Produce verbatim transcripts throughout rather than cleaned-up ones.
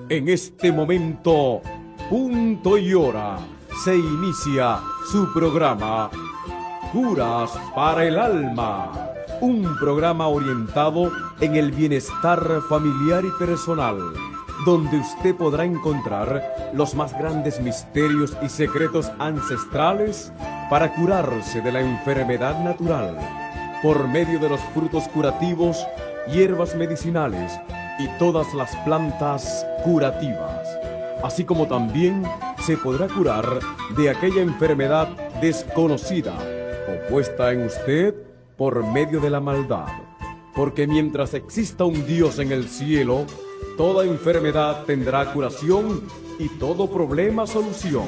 En este momento, punto y hora, se inicia su programa Curas para el Alma, un programa orientado en el bienestar familiar y personal, donde usted podrá encontrar los más grandes misterios y secretos ancestrales para curarse de la enfermedad natural, por medio de los frutos curativos, hierbas medicinales y todas las plantas curativas, así como también se podrá curar de aquella enfermedad desconocida o puesta en usted por medio de la maldad, porque mientras exista un Dios en el cielo, toda enfermedad tendrá curación y todo problema solución.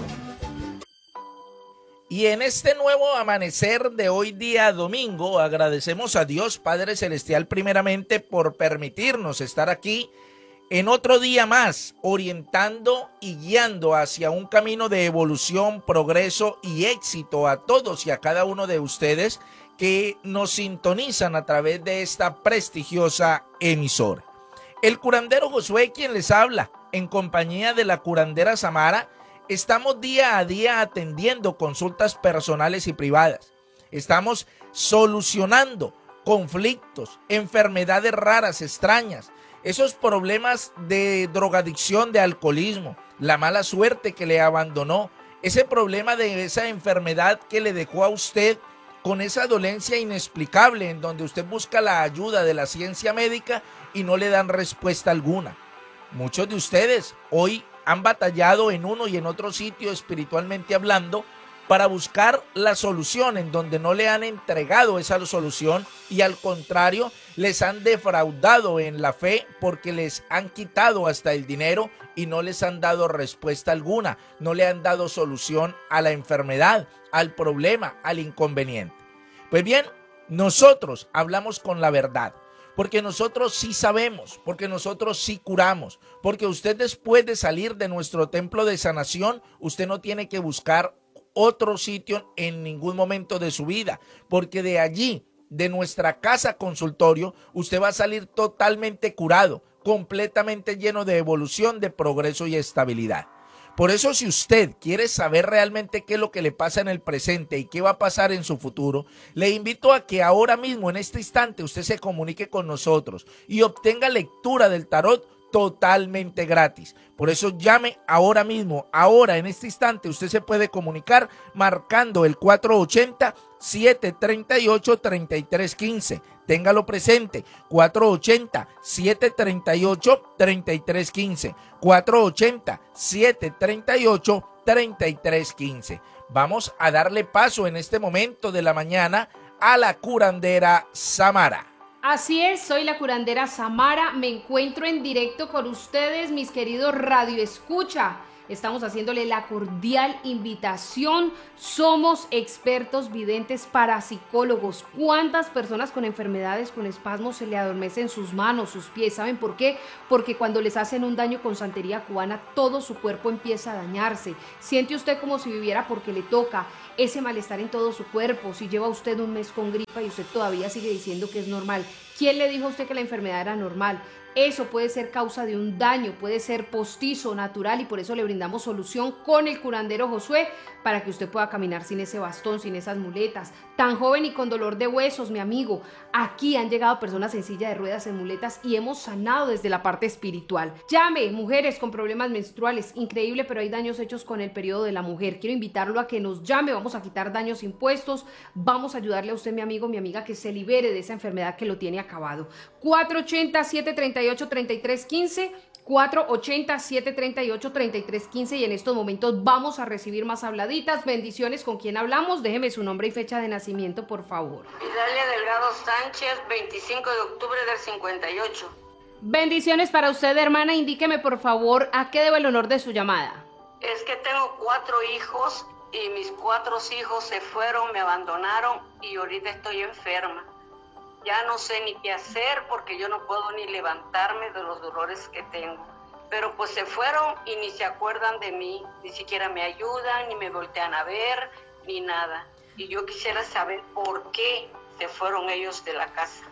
Y en este nuevo amanecer de hoy día domingo, agradecemos a Dios Padre Celestial primeramente por permitirnos estar aquí en otro día más, orientando y guiando hacia un camino de evolución, progreso y éxito a todos y a cada uno de ustedes que nos sintonizan a través de esta prestigiosa emisora. El curandero Josué, quien les habla, en compañía de la curandera Samara, estamos día a día atendiendo consultas personales y privadas. Estamos solucionando conflictos, enfermedades raras, extrañas, esos problemas de drogadicción, de alcoholismo, la mala suerte que le abandonó, ese problema de esa enfermedad que le dejó a usted con esa dolencia inexplicable en donde usted busca la ayuda de la ciencia médica y no le dan respuesta alguna. Muchos de ustedes hoy han batallado en uno y en otro sitio espiritualmente hablando para buscar la solución en donde no le han entregado esa solución y al contrario les han defraudado en la fe porque les han quitado hasta el dinero y no les han dado respuesta alguna, no le han dado solución a la enfermedad, al problema, al inconveniente. Pues bien, nosotros hablamos con la verdad. Porque nosotros sí sabemos, porque nosotros sí curamos, porque usted después de salir de nuestro templo de sanación, usted no tiene que buscar otro sitio en ningún momento de su vida, porque de allí, de nuestra casa consultorio, usted va a salir totalmente curado, completamente lleno de evolución, de progreso y estabilidad. Por eso, si usted quiere saber realmente qué es lo que le pasa en el presente y qué va a pasar en su futuro, le invito a que ahora mismo, en este instante, usted se comunique con nosotros y obtenga lectura del tarot totalmente gratis. Por eso llame ahora mismo, ahora en este instante usted se puede comunicar marcando el cuatro ochenta, siete treinta y ocho, treinta y tres quince. Téngalo presente, cuatro ochenta, siete treinta y ocho, treinta y tres quince, cuatro ochenta, siete treinta y ocho, treinta y tres quince. Vamos a darle paso en este momento de la mañana a la curandera Samara. Así es, soy la curandera Samara, me encuentro en directo con ustedes, mis queridos Radio Escucha. Estamos haciéndole la cordial invitación. Somos expertos videntes parapsicólogos. ¿Cuántas personas con enfermedades, con espasmos se le adormecen sus manos, sus pies? ¿Saben por qué? Porque cuando les hacen un daño con santería cubana, todo su cuerpo empieza a dañarse. Siente usted como si viviera porque le toca ese malestar en todo su cuerpo. Si lleva usted un mes con gripa y usted todavía sigue diciendo que es normal, ¿quién le dijo a usted que la enfermedad era normal? Eso puede ser causa de un daño, puede ser postizo, natural, y por eso le brindamos solución con el curandero Josué para que usted pueda caminar sin ese bastón, sin esas muletas. Tan joven y con dolor de huesos, mi amigo. Aquí han llegado personas en silla de ruedas, en muletas, y hemos sanado desde la parte espiritual. Llame, mujeres con problemas menstruales. Increíble, pero hay daños hechos con el periodo de la mujer. Quiero invitarlo a que nos llame. Vamos a quitar daños impuestos. Vamos a ayudarle a usted, mi amigo, mi amiga, que se libere de esa enfermedad que lo tiene acabado. cuatro ochenta, siete treinta y ocho, treinta y tres quince, cuatro ochenta, siete treinta y ocho, treinta y tres quince, y en estos momentos vamos a recibir más habladitas. Bendiciones. ¿Con quién hablamos? Déjeme su nombre y fecha de nacimiento, por favor. Idalia Delgado Sánchez, veinticinco de octubre del cincuenta y ocho. Bendiciones para usted, hermana. Indíqueme, por favor, a qué debo el honor de su llamada. Es que tengo cuatro hijos y mis cuatro hijos se fueron, me abandonaron y ahorita estoy enferma. Ya no sé ni qué hacer porque yo no puedo ni levantarme de los dolores que tengo. Pero pues se fueron y ni se acuerdan de mí, ni siquiera me ayudan, ni me voltean a ver, ni nada. Y yo quisiera saber por qué se fueron ellos de la casa.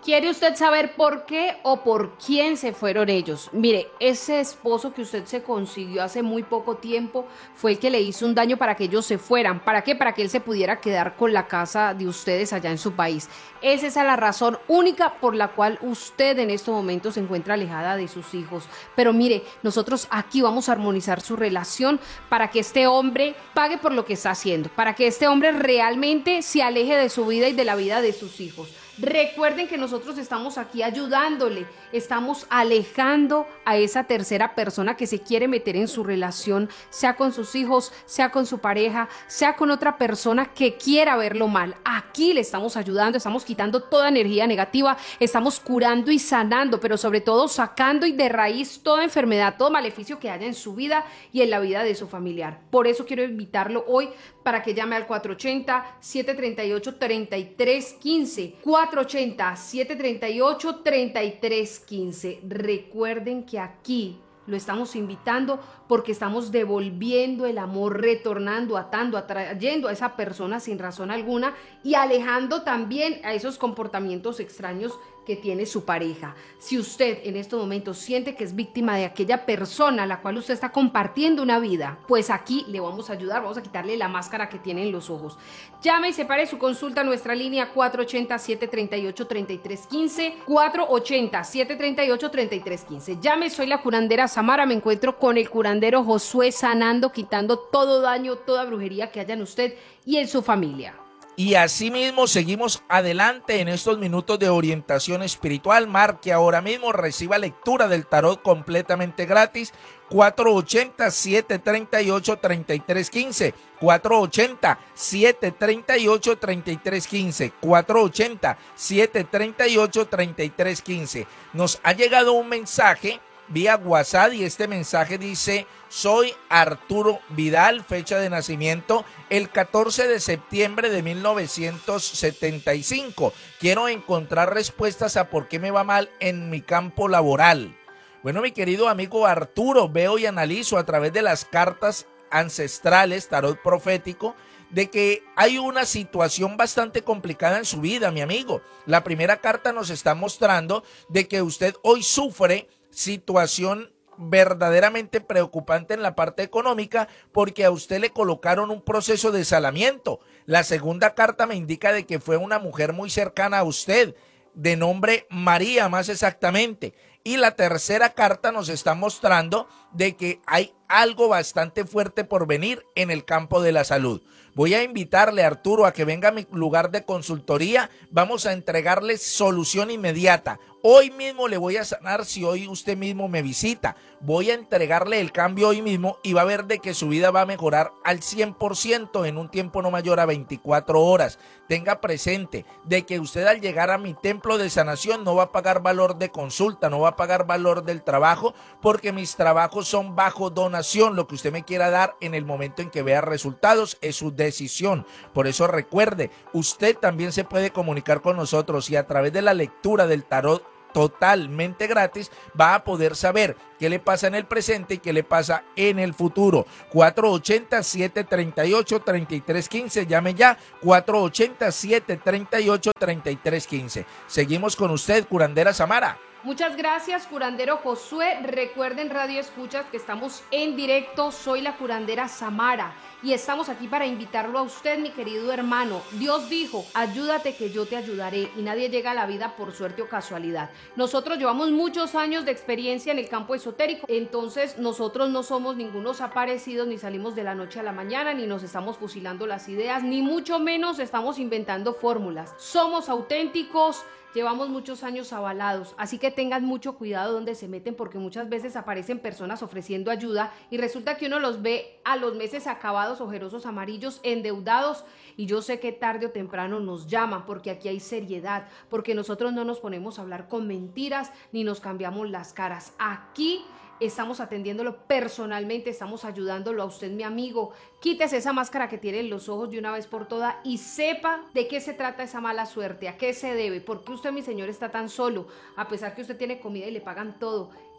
¿Quiere usted saber por qué o por quién se fueron ellos? Mire, ese esposo que usted se consiguió hace muy poco tiempo fue el que le hizo un daño para que ellos se fueran. ¿Para qué? Para que él se pudiera quedar con la casa de ustedes allá en su país. Esa es la razón única por la cual usted en estos momentos se encuentra alejada de sus hijos. Pero mire, nosotros aquí vamos a armonizar su relación para que este hombre pague por lo que está haciendo, para que este hombre realmente se aleje de su vida y de la vida de sus hijos. Recuerden que nosotros estamos aquí ayudándole, estamos alejando a esa tercera persona que se quiere meter en su relación, sea con sus hijos, sea con su pareja, sea con otra persona que quiera verlo mal. Aquí le estamos ayudando, estamos quitando toda energía negativa, estamos curando y sanando, pero sobre todo sacando y de raíz toda enfermedad, todo maleficio que haya en su vida y en la vida de su familiar. Por eso quiero invitarlo hoy para que llame al cuatro ochenta, siete treinta y ocho, treinta y tres quince. cuatro ochenta, siete treinta y ocho, treinta y tres quince. Recuerden que aquí lo estamos invitando porque estamos devolviendo el amor, retornando, atando, atrayendo a esa persona sin razón alguna y alejando también a esos comportamientos extraños que tiene su pareja. Si usted en estos momentos siente que es víctima de aquella persona a la cual usted está compartiendo una vida, pues aquí le vamos a ayudar, vamos a quitarle la máscara que tiene en los ojos. Llame y separe su consulta a nuestra línea cuatro ochenta, siete treinta y ocho, treinta y tres quince, cuatro ochenta, siete treinta y ocho, treinta y tres quince. Llame, soy la curandera Samara, me encuentro con el curandero Josué sanando, quitando todo daño, toda brujería que haya en usted y en su familia. Y asimismo seguimos adelante en estos minutos de orientación espiritual. Marque ahora mismo, reciba lectura del tarot completamente gratis. cuatro ochenta, siete treinta y ocho, treinta y tres quince. cuatro ochenta, siete treinta y ocho, treinta y tres quince. cuatro ochenta, siete treinta y ocho, treinta y tres quince. Nos ha llegado un mensaje vía WhatsApp y este mensaje dice: soy Arturo Vidal, fecha de nacimiento el catorce de septiembre de mil novecientos setenta y cinco. Quiero encontrar respuestas a por qué me va mal en mi campo laboral. Bueno, mi querido amigo Arturo, veo y analizo a través de las cartas ancestrales, tarot profético, de que hay una situación bastante complicada en su vida, mi amigo. La primera carta nos está mostrando de que usted hoy sufre situación verdaderamente preocupante en la parte económica porque a usted le colocaron un proceso de salamiento. La segunda carta me indica de que fue una mujer muy cercana a usted, de nombre María más exactamente. Y la tercera carta nos está mostrando de que hay algo bastante fuerte por venir en el campo de la salud. Voy a invitarle a Arturo a que venga a mi lugar de consultoría. Vamos a entregarle solución inmediata. Hoy mismo le voy a sanar si hoy usted mismo me visita. Voy a entregarle el cambio hoy mismo y va a ver de que su vida va a mejorar al cien por ciento en un tiempo no mayor a veinticuatro horas. Tenga presente de que usted al llegar a mi templo de sanación no va a pagar valor de consulta, no va a pagar valor del trabajo, porque mis trabajos son bajo donación. Lo que usted me quiera dar en el momento en que vea resultados es su decisión. Por eso recuerde, usted también se puede comunicar con nosotros y a través de la lectura del tarot totalmente gratis va a poder saber qué le pasa en el presente y qué le pasa en el futuro. Cuatro ochenta, siete treinta y ocho, treinta y tres quince. Llame ya. Cuatro ochenta, siete treinta y ocho, treinta y tres quince. Seguimos con usted, curandera Samara. Muchas gracias, curandero Josué. Recuerden, Radio Escuchas, que estamos en directo. Soy la curandera Samara y estamos aquí para invitarlo a usted, mi querido hermano. Dios dijo: ayúdate que yo te ayudaré, y nadie llega a la vida por suerte o casualidad. Nosotros llevamos muchos años de experiencia en el campo esotérico, entonces nosotros no somos ningunos aparecidos, ni salimos de la noche a la mañana, ni nos estamos fusilando las ideas, ni mucho menos estamos inventando fórmulas. Somos auténticos. Llevamos muchos años avalados, así que tengan mucho cuidado donde se meten, porque muchas veces aparecen personas ofreciendo ayuda y resulta que uno los ve a los meses acabados, ojerosos, amarillos, endeudados, y yo sé que tarde o temprano nos llaman, porque aquí hay seriedad, porque nosotros no nos ponemos a hablar con mentiras ni nos cambiamos las caras. Aquí estamos atendiéndolo personalmente, estamos ayudándolo a usted, mi amigo. Quítese esa máscara que tiene en los ojos de una vez por todas y sepa de qué se trata esa mala suerte, a qué se debe, por qué usted, mi señor, está tan solo, a pesar que usted tiene comida y le pagan todo.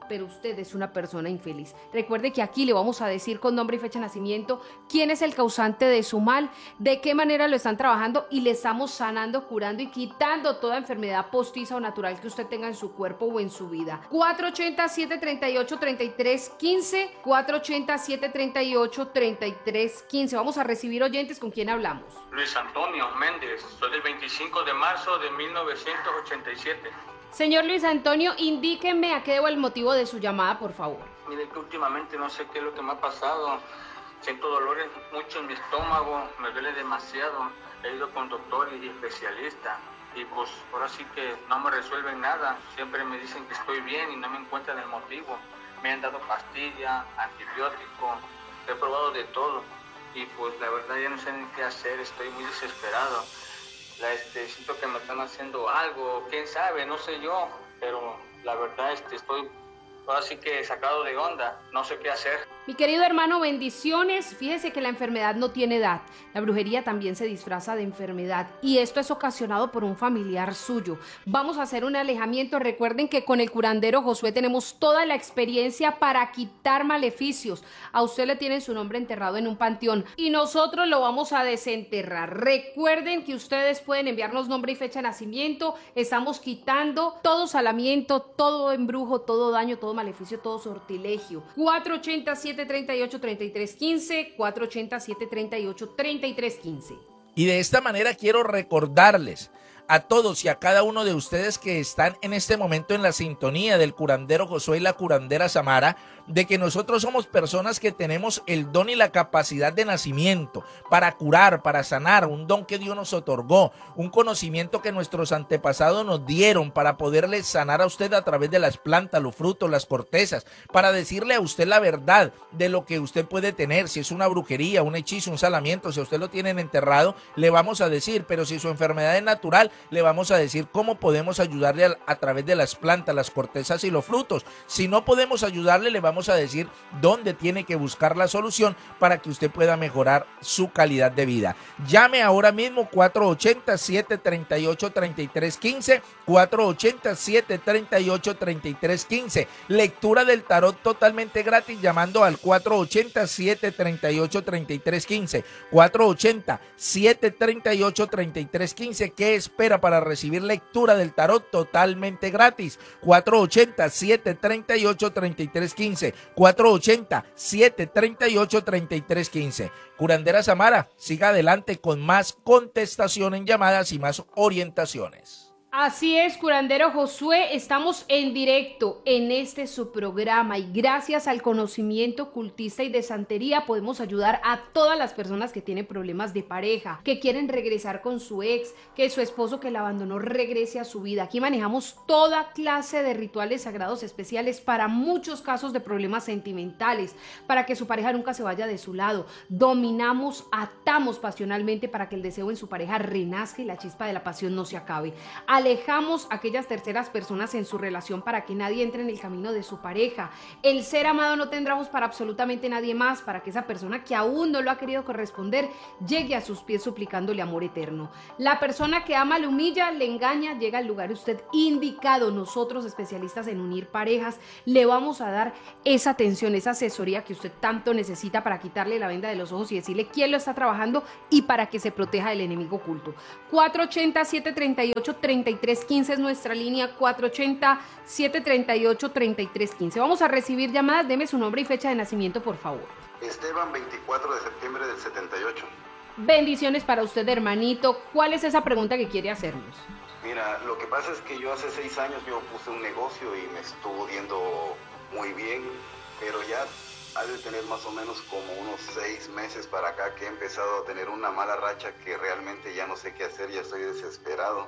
pero usted es una persona infeliz. Recuerde que aquí le vamos a decir con nombre y fecha de nacimiento quién es el causante de su mal, de qué manera lo están trabajando y le estamos sanando, curando y quitando toda enfermedad postiza o natural que usted tenga en su cuerpo o en su vida. cuatro ochenta, siete treinta y ocho, treinta y tres quince, cuatro ochenta, siete treinta y ocho, treinta y tres quince. Vamos a recibir oyentes. ¿Con quién hablamos? Luis Antonio Méndez, soy del veinticinco de marzo de mil novecientos ochenta y siete. Señor Luis Antonio, indíqueme a qué debo el motivo de su llamada, por favor. Mire que últimamente no sé qué es lo que me ha pasado. Siento dolores mucho en mi estómago, me duele demasiado. He ido con doctores y especialistas y pues ahora sí que no me resuelven nada. Siempre me dicen que estoy bien y no me encuentran el motivo. Me han dado pastillas, antibióticos, he probado de todo y pues la verdad ya no sé ni qué hacer, estoy muy desesperado. La, este, siento que me están haciendo algo, quién sabe, no sé yo, pero la verdad este, estoy ahora sí que sacado de onda, no sé qué hacer. Mi querido hermano, bendiciones. Fíjese que la enfermedad no tiene edad. La brujería también se disfraza de enfermedad y esto es ocasionado por un familiar suyo. Vamos a hacer un alejamiento. Recuerden que con el curandero Josué tenemos toda la experiencia para quitar maleficios. A usted le tienen su nombre enterrado en un panteón y nosotros lo vamos a desenterrar. Recuerden que ustedes pueden enviarnos nombre y fecha de nacimiento. Estamos quitando todo salamiento, todo embrujo, todo daño, todo maleficio, todo sortilegio. cuatro ochenta, siete treinta y ocho, treinta y tres quince, cuatro ochenta, siete treinta y ocho, treinta y tres quince. Y de esta manera quiero recordarles a todos y a cada uno de ustedes que están en este momento en la sintonía del curandero Josué y la curandera Samara, de que nosotros somos personas que tenemos el don y la capacidad de nacimiento para curar, para sanar, un don que Dios nos otorgó, un conocimiento que nuestros antepasados nos dieron para poderle sanar a usted a través de las plantas, los frutos, las cortezas, para decirle a usted la verdad de lo que usted puede tener, si es una brujería, un hechizo, un salamiento, si a usted lo tienen enterrado, le vamos a decir, pero si su enfermedad es natural, le vamos a decir cómo podemos ayudarle a, a través de las plantas, las cortezas y los frutos. Si no podemos ayudarle, le vamos a decir dónde tiene que buscar la solución para que usted pueda mejorar su calidad de vida. Llame ahora mismo cuatro ochenta, siete treinta y ocho, treinta y tres quince, cuatro ochenta, siete treinta y ocho, treinta y tres quince. Lectura del tarot totalmente gratis llamando al cuatro ochenta, siete treinta y ocho, treinta y tres quince, cuatro ochenta, siete treinta y ocho, treinta y tres quince. ¿Qué espera para recibir lectura del tarot totalmente gratis? cuatro ochenta, siete treinta y ocho, treinta y tres quince, cuatro ochenta, siete treinta y ocho, treinta y tres quince. Curandera Samara, siga adelante con más contestación en llamadas y más orientaciones. Así es, curandero Josué, estamos en directo en este su programa y gracias al conocimiento ocultista y de santería podemos ayudar a todas las personas que tienen problemas de pareja, que quieren regresar con su ex, que su esposo que la abandonó regrese a su vida. Aquí manejamos toda clase de rituales sagrados especiales para muchos casos de problemas sentimentales, para que su pareja nunca se vaya de su lado. Dominamos, atamos pasionalmente para que el deseo en su pareja renazca y la chispa de la pasión no se acabe. Alejamos a aquellas terceras personas en su relación para que nadie entre en el camino de su pareja. El ser amado no tendrá ojos para absolutamente nadie más, para que esa persona que aún no lo ha querido corresponder llegue a sus pies suplicándole amor eterno. La persona que ama le humilla, le engaña, llega al lugar usted indicado. Nosotros, especialistas en unir parejas, le vamos a dar esa atención, esa asesoría que usted tanto necesita para quitarle la venda de los ojos y decirle quién lo está trabajando y para que se proteja del enemigo oculto. cuatro ochenta, siete treinta y ocho, treinta y tres quince es nuestra línea, cuatro ochenta, siete treinta y ocho, treinta y tres quince. Vamos a recibir llamadas, deme su nombre y fecha de nacimiento, por favor. Esteban, veinticuatro de septiembre del setenta y ocho. Bendiciones para usted, hermanito. ¿Cuál es esa pregunta que quiere hacernos? Mira, lo que pasa es que yo hace seis años yo puse un negocio y me estuvo yendo muy bien, pero ya ha de tener más o menos como unos seis meses para acá que he empezado a tener una mala racha que realmente ya no sé qué hacer, ya estoy desesperado.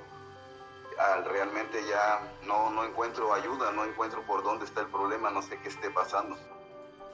Al realmente ya no, no encuentro ayuda, no encuentro por dónde está el problema, no sé qué esté pasando.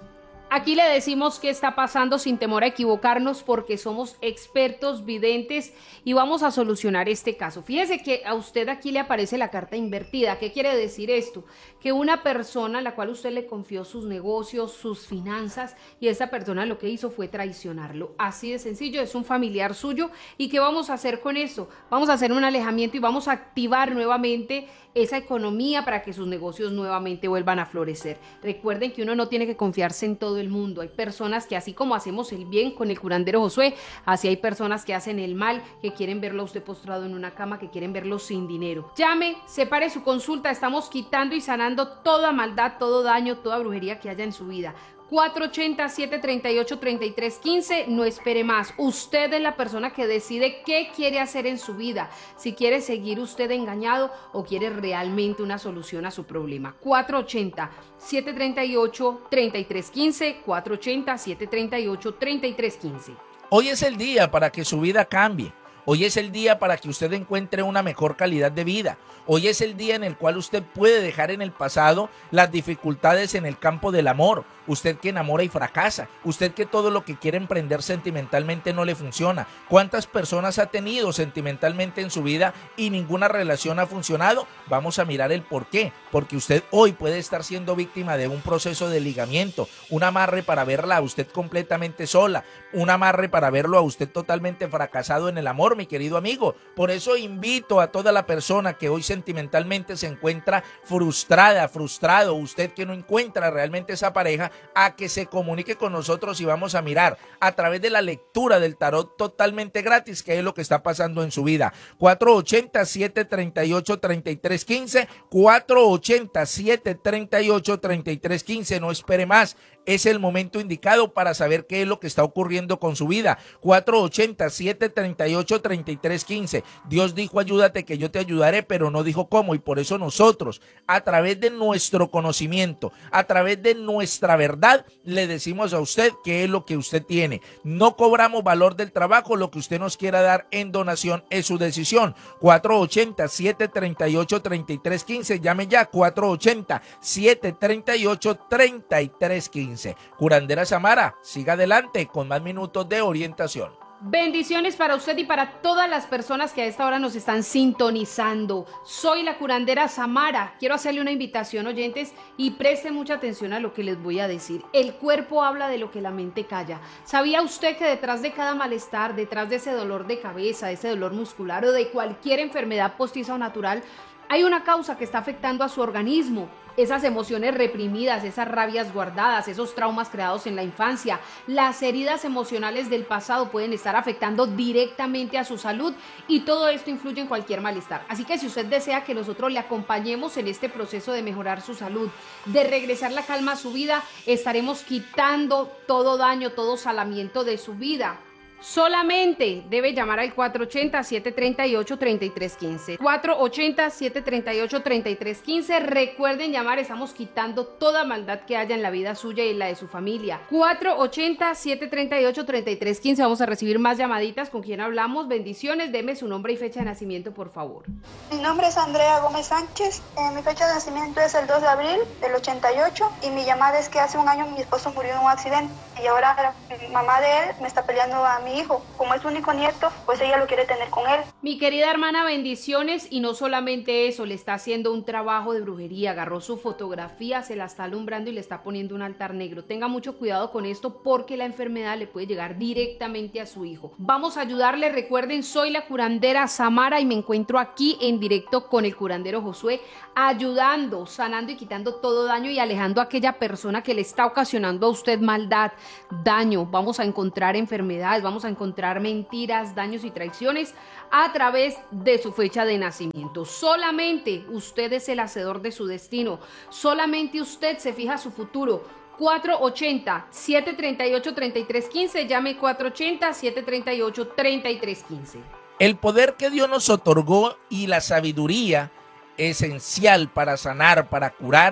Aquí le decimos qué está pasando sin temor a equivocarnos porque somos expertos videntes y vamos a solucionar este caso. Fíjese que a usted aquí le aparece la carta invertida. ¿Qué quiere decir esto? Que una persona a la cual usted le confió sus negocios, sus finanzas, y esa persona lo que hizo fue traicionarlo. Así de sencillo, es un familiar suyo. ¿Y qué vamos a hacer con esto? Vamos a hacer un alejamiento y vamos a activar nuevamente esa economía para que sus negocios nuevamente vuelvan a florecer. Recuerden que uno no tiene que confiarse en todo el mundo. Hay personas que así como hacemos el bien con el curandero Josué, así hay personas que hacen el mal, que quieren verlo a usted postrado en una cama, que quieren verlo sin dinero. Llame, separe su consulta, estamos quitando y sanando toda maldad, todo daño, toda brujería que haya en su vida. cuatro ochenta, siete treinta y ocho, treinta y tres quince, no espere más. Usted es la persona que decide qué quiere hacer en su vida, si quiere seguir usted engañado o quiere realmente una solución a su problema. cuatro ochenta, siete treinta y ocho, treinta y tres quince, cuatro ochenta, siete treinta y ocho, treinta y tres quince. Hoy es el día para que su vida cambie. Hoy es el día para que usted encuentre una mejor calidad de vida. Hoy es el día en el cual usted puede dejar en el pasado las dificultades en el campo del amor. Usted que enamora y fracasa. Usted que todo lo que quiere emprender sentimentalmente no le funciona. ¿Cuántas personas ha tenido sentimentalmente en su vida y ninguna relación ha funcionado? Vamos a mirar el por qué. Porque usted hoy puede estar siendo víctima de un proceso de ligamiento. Un amarre para verla a usted completamente sola. Un amarre para verlo a usted totalmente fracasado en el amor, mi querido amigo. Por eso invito a toda la persona que hoy sentimentalmente se encuentra frustrada, frustrado, usted que no encuentra realmente esa pareja, a que se comunique con nosotros y vamos a mirar a través de la lectura del tarot totalmente gratis qué es lo que está pasando en su vida. cuatro ochenta, siete treinta y ocho, treinta y tres quince, cuatro ochenta, siete treinta y ocho, treinta y tres quince, no espere más. Es el momento indicado para saber qué es lo que está ocurriendo con su vida. cuatro ochenta, siete treinta y ocho, treinta y tres quince. Dios dijo, ayúdate que yo te ayudaré, pero no dijo cómo. Y por eso nosotros, a través de nuestro conocimiento, a través de nuestra verdad, le decimos a usted qué es lo que usted tiene. No cobramos valor del trabajo. Lo que usted nos quiera dar en donación es su decisión. cuatro ochenta, siete treinta y ocho, treinta y tres quince. Llame ya. cuatro ochenta, siete treinta y ocho, treinta y tres quince. Curandera Samara, siga adelante con más minutos de orientación. Bendiciones para usted y para todas las personas que a esta hora nos están sintonizando. Soy la curandera Samara. Quiero hacerle una invitación, oyentes, y presten mucha atención a lo que les voy a decir. El cuerpo habla de lo que la mente calla. ¿Sabía usted que detrás de cada malestar, detrás de ese dolor de cabeza, de ese dolor muscular o de cualquier enfermedad postiza o natural, hay una causa que está afectando a su organismo? Esas emociones reprimidas, esas rabias guardadas, esos traumas creados en la infancia, las heridas emocionales del pasado pueden estar afectando directamente a su salud y todo esto influye en cualquier malestar. Así que si usted desea que nosotros le acompañemos en este proceso de mejorar su salud, de regresar la calma a su vida, estaremos quitando todo daño, todo salamiento de su vida. Solamente debe llamar al cuatro ochenta, siete treinta y ocho, treinta y tres quince. cuatro ochenta, siete treinta y ocho, treinta y tres quince. Recuerden llamar, estamos quitando toda maldad que haya en la vida suya y en la de su familia. cuatro ochenta, siete treinta y ocho, treinta y tres quince. Vamos a recibir más llamaditas. ¿Con quién hablamos? Bendiciones. Deme su nombre y fecha de nacimiento, por favor. Mi nombre es Andrea Gómez Sánchez. Eh, mi fecha de nacimiento es el dos de abril del ochenta y ocho. Y mi llamada es que hace un año mi esposo murió en un accidente. Y ahora la mamá de él me está peleando a mí hijo. Como es su único nieto, pues ella lo quiere tener con él. Mi querida hermana, bendiciones. Y no solamente eso, le está haciendo un trabajo de brujería. Agarró su fotografía, se la está alumbrando y le está poniendo un altar negro. Tenga mucho cuidado con esto porque la enfermedad le puede llegar directamente a su hijo. Vamos a ayudarle. Recuerden, soy la curandera Samara y me encuentro aquí en directo con el curandero Josué, ayudando, sanando y quitando todo daño y alejando a aquella persona que le está ocasionando a usted maldad, daño. Vamos a encontrar enfermedades, vamos a encontrar mentiras, daños y traiciones a través de su fecha de nacimiento. Solamente usted es el hacedor de su destino. Solamente usted se fija su futuro. cuatro ochenta, siete treinta y ocho, treinta y tres quince. Llame cuatro ochenta, siete treinta y ocho, treinta y tres quince. El poder que Dios nos otorgó y la sabiduría esencial para sanar, para curar,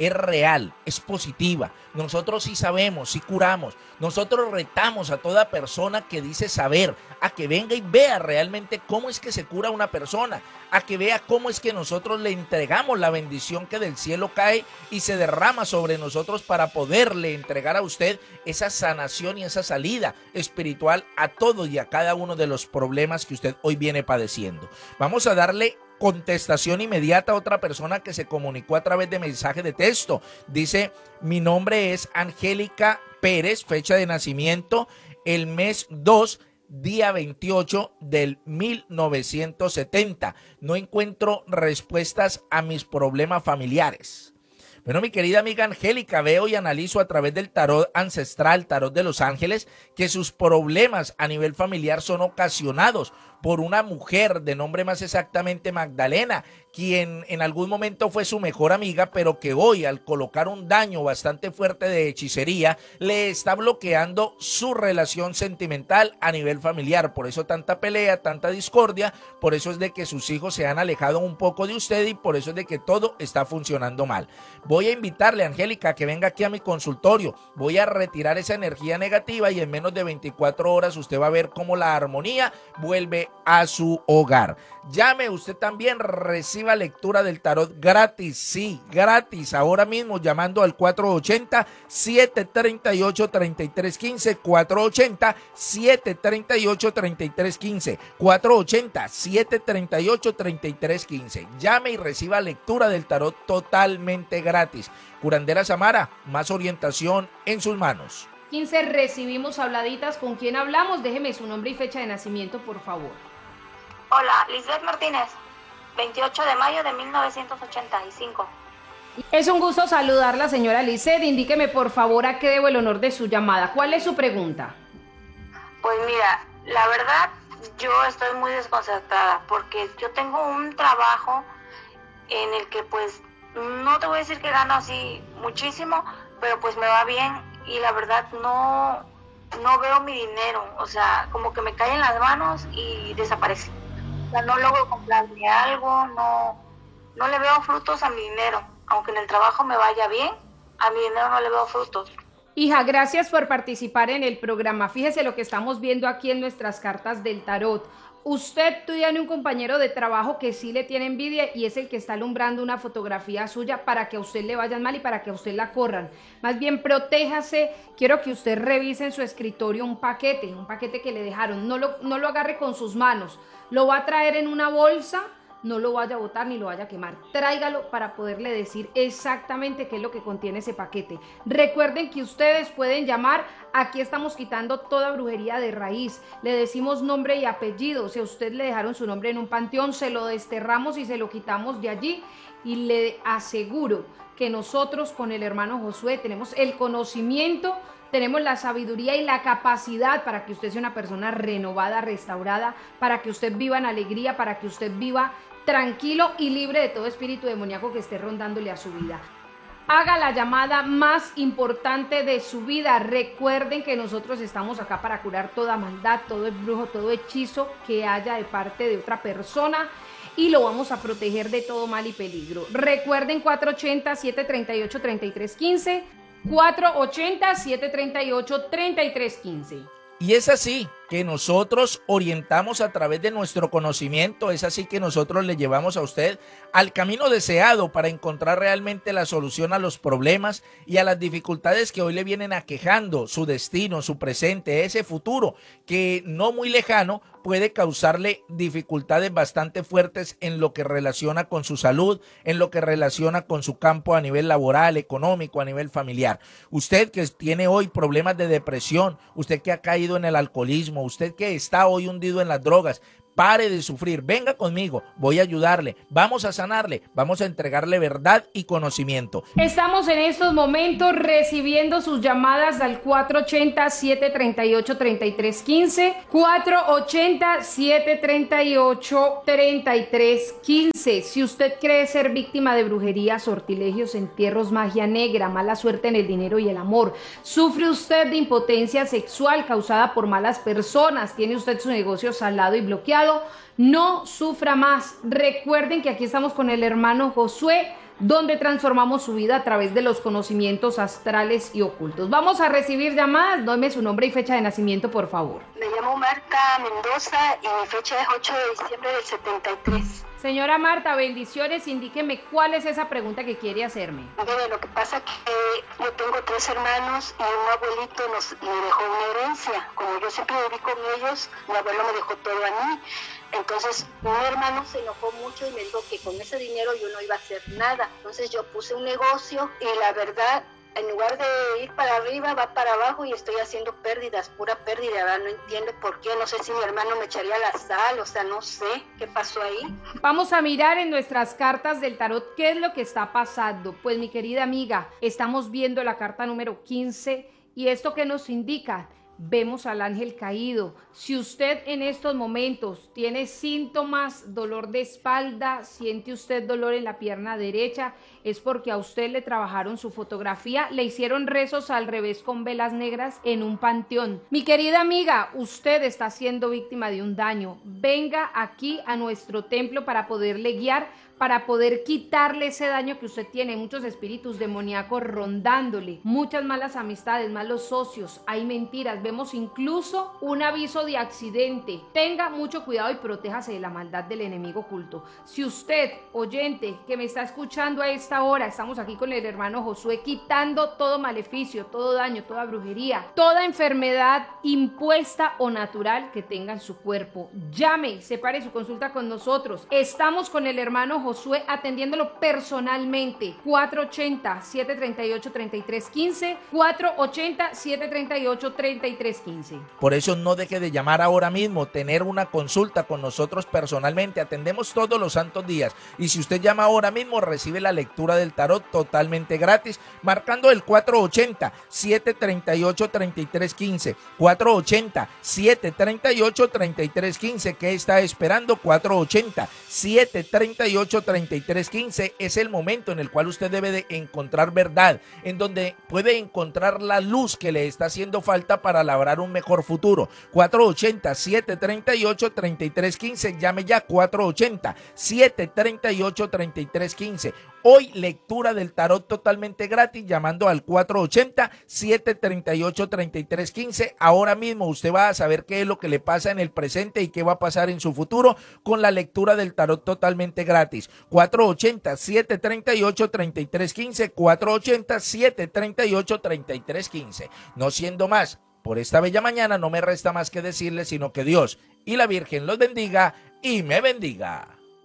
es real, es positiva. Nosotros sí sabemos, sí curamos. Nosotros retamos a toda persona que dice saber a que venga y vea realmente cómo es que se cura una persona, a que vea cómo es que nosotros le entregamos la bendición que del cielo cae y se derrama sobre nosotros para poderle entregar a usted esa sanación y esa salida espiritual a todo y a cada uno de los problemas que usted hoy viene padeciendo. Vamos a darle contestación inmediata a otra persona que se comunicó a través de mensaje de texto. Dice: mi nombre es Angélica Pérez, fecha de nacimiento el mes dos, día veintiocho del mil novecientos setenta. No encuentro respuestas a mis problemas familiares. Bueno, mi querida amiga Angélica, veo y analizo a través del tarot ancestral, tarot de los ángeles, que sus problemas a nivel familiar son ocasionados por una mujer de nombre más exactamente Magdalena, quien en algún momento fue su mejor amiga, pero que hoy, al colocar un daño bastante fuerte de hechicería, le está bloqueando su relación sentimental a nivel familiar. Por eso tanta pelea, tanta discordia, por eso es de que sus hijos se han alejado un poco de usted y por eso es de que todo está funcionando mal. Voy a invitarle, Angélica, a que venga aquí a mi consultorio. Voy a retirar esa energía negativa y en menos de veinticuatro horas usted va a ver cómo la armonía vuelve a su hogar. Llame usted también, reciba lectura del tarot gratis, sí, gratis, ahora mismo llamando al cuatro ochenta, siete treinta y ocho, treinta y tres quince, cuatro ochenta, siete treinta y ocho, treinta y tres quince, cuatro ochenta, siete treinta y ocho, treinta y tres quince. Llame y reciba lectura del tarot totalmente gratis. Curandera Samara, más orientación en sus manos. quince, recibimos habladitas. ¿Con quién hablamos? Déjeme su nombre y fecha de nacimiento, por favor. Hola, Lisbeth Martínez, veintiocho de mayo de mil novecientos ochenta y cinco. Es un gusto saludarla, señora Lisbeth. Indíqueme, por favor, a qué debo el honor de su llamada. ¿Cuál es su pregunta? Pues mira, la verdad, yo estoy muy desconcertada porque yo tengo un trabajo en el que pues, no te voy a decir que gano así muchísimo, pero pues me va bien y la verdad no, no veo mi dinero, o sea, como que me cae en las manos y desaparece. O sea, no logro comprarme algo, no, no le veo frutos a mi dinero. Aunque en el trabajo me vaya bien, a mi dinero no le veo frutos. Hija, gracias por participar en el programa. Fíjese lo que estamos viendo aquí en nuestras cartas del tarot. Usted tiene un compañero de trabajo que sí le tiene envidia y es el que está alumbrando una fotografía suya para que a usted le vayan mal y para que a usted la corran. Más bien, protéjase. Quiero que usted revise en su escritorio un paquete, un paquete que le dejaron. No lo, no lo agarre con sus manos. Lo va a traer en una bolsa. No lo vaya a botar ni lo vaya a quemar. Tráigalo para poderle decir exactamente qué es lo que contiene ese paquete. Recuerden que ustedes pueden llamar. Aquí estamos quitando toda brujería de raíz. Le decimos nombre y apellido. Si a usted le dejaron su nombre en un panteón, se lo desterramos y se lo quitamos de allí. Y le aseguro que nosotros con el hermano Josué tenemos el conocimiento, tenemos la sabiduría y la capacidad para que usted sea una persona renovada, restaurada, para que usted viva en alegría, para que usted viva tranquilo y libre de todo espíritu demoníaco que esté rondándole a su vida. Haga la llamada más importante de su vida. Recuerden que nosotros estamos acá para curar toda maldad, todo embrujo, todo hechizo que haya de parte de otra persona y lo vamos a proteger de todo mal y peligro. Recuerden cuatro ochenta, siete treinta y ocho, treinta y tres quince, cuatro ochenta, siete treinta y ocho, treinta y tres quince. Y es así que nosotros orientamos a través de nuestro conocimiento, es así que nosotros le llevamos a usted al camino deseado para encontrar realmente la solución a los problemas y a las dificultades que hoy le vienen aquejando, su destino, su presente, ese futuro que no muy lejano puede causarle dificultades bastante fuertes en lo que relaciona con su salud, en lo que relaciona con su campo a nivel laboral, económico, a nivel familiar. Usted que tiene hoy problemas de depresión, usted que ha caído en el alcoholismo, usted que está hoy hundido en las drogas, pare de sufrir, venga conmigo, voy a ayudarle, vamos a sanarle, vamos a entregarle verdad y conocimiento. Estamos en estos momentos recibiendo sus llamadas al cuatro ochenta, siete treinta y ocho, treinta y tres quince, cuatro ochenta, siete treinta y ocho, treinta y tres quince. Si usted cree ser víctima de brujería, sortilegios, entierros, magia negra, mala suerte en el dinero y el amor, sufre usted de impotencia sexual causada por malas personas, tiene usted su negocio salado y bloqueado, no sufra más. Recuerden que aquí estamos con el hermano Josué donde transformamos su vida a través de los conocimientos astrales y ocultos. Vamos a recibir llamadas. Dame su nombre y fecha de nacimiento, por favor. Me llamo Marta Mendoza y mi fecha es ocho de diciembre del setenta y tres. Señora Marta, bendiciones. Indíqueme cuál es esa pregunta que quiere hacerme. Mire, lo que pasa es que yo tengo tres hermanos y un abuelito nos me dejó una herencia. Como yo siempre viví con ellos, mi abuelo me dejó todo a mí. Entonces, un hermano se enojó mucho y me dijo que con ese dinero yo no iba a hacer nada. Entonces yo puse un negocio y la verdad, en lugar de ir para arriba, va para abajo y estoy haciendo pérdidas, pura pérdida. ¿Verdad? No entiendo por qué, no sé si mi hermano me echaría la sal, o sea, no sé qué pasó ahí. Vamos a mirar en nuestras cartas del tarot qué es lo que está pasando. Pues mi querida amiga, estamos viendo la carta número quince y esto que nos indica. Vemos al ángel caído. Si usted en estos momentos tiene síntomas, dolor de espalda, siente usted dolor en la pierna derecha, es porque a usted le trabajaron su fotografía, le hicieron rezos al revés con velas negras en un panteón. Mi querida amiga, usted está siendo víctima de un daño. Venga aquí a nuestro templo para poderle guiar, para poder quitarle ese daño que usted tiene. Muchos espíritus demoníacos rondándole, muchas malas amistades, malos socios, hay mentiras, vemos incluso un aviso de accidente. Tenga mucho cuidado y protéjase de la maldad del enemigo oculto. Si usted, oyente, que me está escuchando a esta hora, estamos aquí con el hermano Josué, quitando todo maleficio, todo daño, toda brujería, toda enfermedad impuesta o natural que tenga en su cuerpo. Llame, separe su consulta con nosotros. Estamos con el hermano Josué Josué atendiéndolo personalmente. Cuatro ochenta, siete treinta y ocho, treinta y tres quince, cuatro ochenta, siete treinta y ocho, treinta y tres quince. Por eso no deje de llamar ahora mismo, tener una consulta con nosotros personalmente. Atendemos todos los santos días. Y si usted llama ahora mismo, recibe la lectura del tarot totalmente gratis, marcando el cuatro ochenta, siete treinta y ocho, treinta y tres quince. cuatro ochenta, siete treinta y ocho, treinta y tres quince. ¿Qué está esperando? cuatro ochenta, siete treinta y ocho, treinta y tres quince es el momento en el cual usted debe de encontrar verdad, en donde puede encontrar la luz que le está haciendo falta para labrar un mejor futuro. cuatro ochenta, siete treinta y ocho, treinta y tres quince, llame ya. Cuatro ochenta, siete treinta y ocho, treinta y tres quince. Hoy lectura del tarot totalmente gratis, llamando al cuatro ochenta, siete treinta y ocho, treinta y tres quince. Ahora mismo usted va a saber qué es lo que le pasa en el presente y qué va a pasar en su futuro con la lectura del tarot totalmente gratis. cuatro ochenta, siete treinta y ocho, treinta y tres quince, cuatro ochenta, siete treinta y ocho, treinta y tres quince. No siendo más, por esta bella mañana no me resta más que decirle, sino que Dios y la Virgen los bendiga y me bendiga.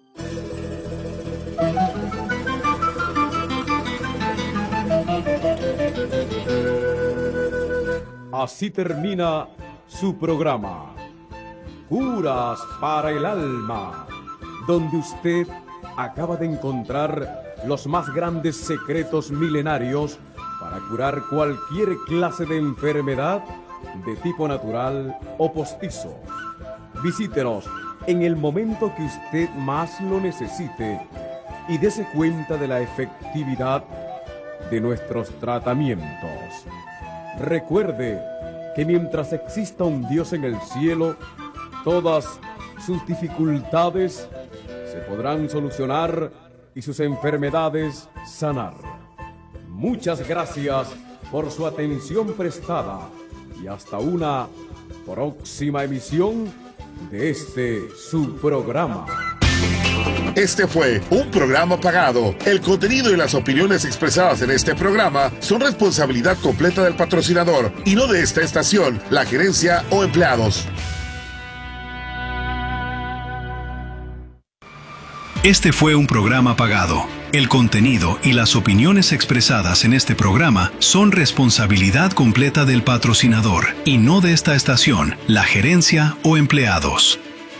Así termina su programa, Curas para el Alma, donde usted acaba de encontrar los más grandes secretos milenarios para curar cualquier clase de enfermedad de tipo natural o postizo. Visítenos en el momento que usted más lo necesite y dése cuenta de la efectividad de nuestros tratamientos. Recuerde que mientras exista un Dios en el cielo, todas sus dificultades se podrán solucionar y sus enfermedades sanar. Muchas gracias por su atención prestada y hasta una próxima emisión de este su programa. Este fue un programa pagado. El contenido y las opiniones expresadas en este programa son responsabilidad completa del patrocinador y no de esta estación, la gerencia o empleados. Este fue un programa pagado. El contenido y las opiniones expresadas en este programa son responsabilidad completa del patrocinador y no de esta estación, la gerencia o empleados.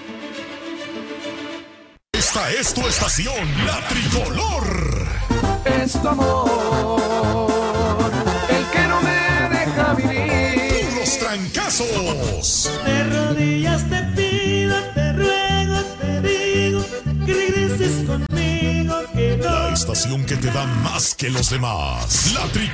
Esta es tu estación, La Tricolor. Es tu amor el que no me deja vivir. Puros trancazos. De rodillas te pido, te ruego, te digo que regreses conmigo, que no. La estación que te da más que los demás. La Tricolor.